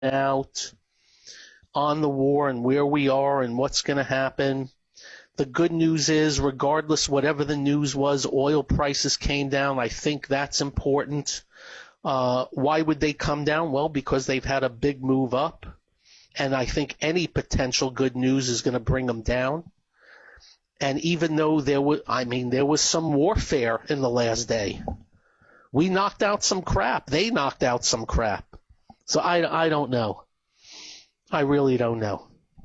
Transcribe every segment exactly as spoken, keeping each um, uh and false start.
out on the war and where we are and what's going to happen. The good news is, regardless whatever the news was, oil prices came down. I think that's important. Uh, why would they come down? Well, because they've had a big move up, and I think any potential good news is going to bring them down. And even though there was, I mean, there was some warfare in the last day. We knocked out some crap. They knocked out some crap. So I, I don't know. I really don't know.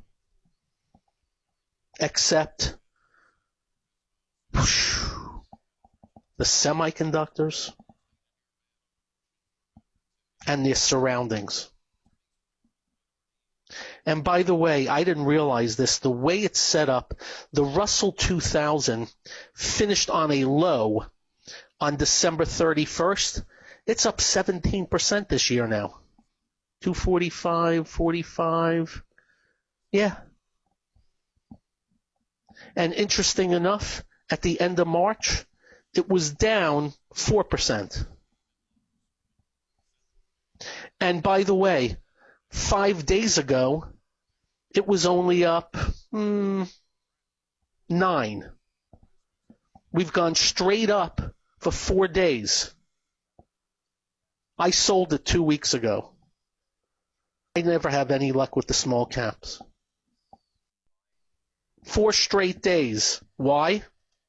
Except whoosh, the semiconductors and their surroundings. And by the way, I didn't realize this. The way it's set up, the Russell two thousand finished on a low on December thirty-first. It's up seventeen percent this year now. two forty-five, forty-five. Yeah. And interesting enough, at the end of March, it was down four percent. And by the way, five days ago, it was only up hmm, nine. We've gone straight up for four days. I sold it two weeks ago. I never have any luck with the small caps. Four straight days. Why?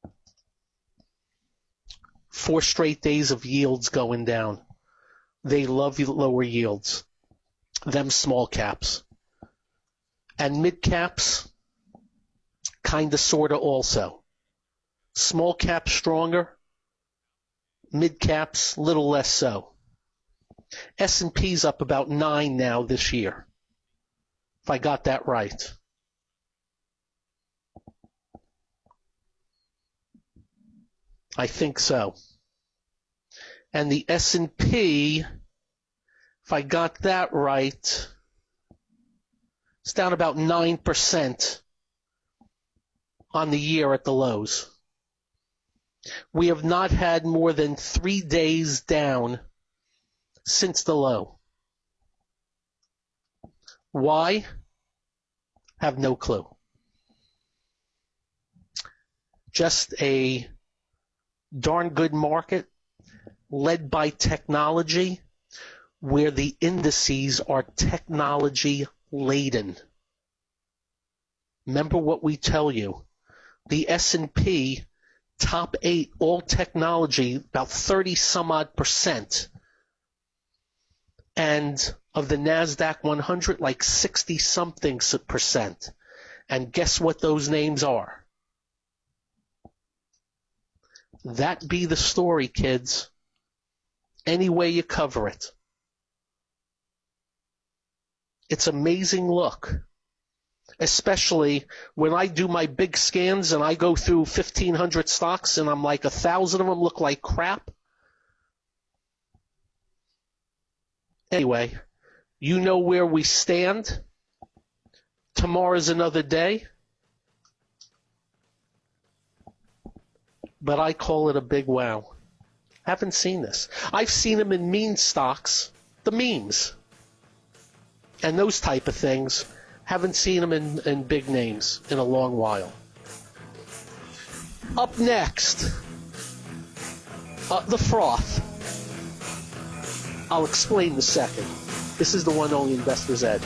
Four straight days of yields going down. They love lower yields. Them small caps. And mid caps, kind of, sort of also. Small caps stronger. Mid caps, little less so. S and P's up about nine now this year. If I got that right. I think so. And the S and P, if I got that right, it's down about nine percent on the year at the lows. We have not had more than three days down since the low. Why? Have no clue. Just a darn good market led by technology, where the indices are technology laden. Remember what we tell you. The S and P, top eight, all technology, about thirty some odd percent. And of the NASDAQ one hundred, like sixty something percent. And guess what those names are? That be the story, kids. Any way you cover it. It's amazing look. Especially when I do my big scans and I go through fifteen hundred stocks and I'm like, a thousand of them look like crap. Anyway, you know where we stand. Tomorrow's another day. But I call it a big wow. Haven't seen this. I've seen them in meme stocks, the memes, and those type of things. Haven't seen them in, in big names in a long while. Up next, uh, the froth. I'll explain in a second. This is the one only Investor's Edge.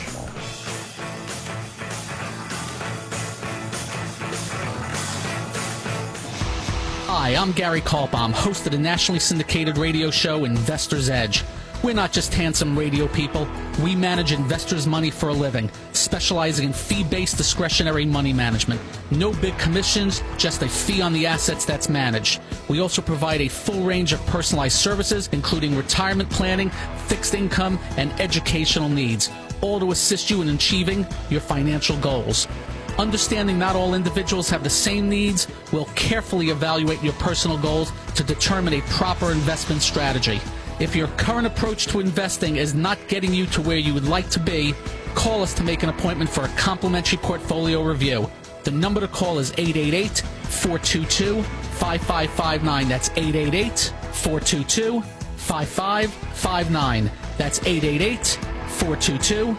Hi, I'm Gary Kaltbaum, host of the nationally syndicated radio show Investor's Edge. We're not just handsome radio people. We manage investors' money for a living, specializing in fee-based discretionary money management. No big commissions, just a fee on the assets that's managed. We also provide a full range of personalized services, including retirement planning, fixed income, and educational needs, all to assist you in achieving your financial goals. Understanding not all individuals have the same needs, we'll carefully evaluate your personal goals to determine a proper investment strategy. If your current approach to investing is not getting you to where you would like to be, call us to make an appointment for a complimentary portfolio review. The number to call is eight eight eight, four two two, five five five nine. That's eight eight eight, four two two, five five five nine. That's eight eight eight, four two two,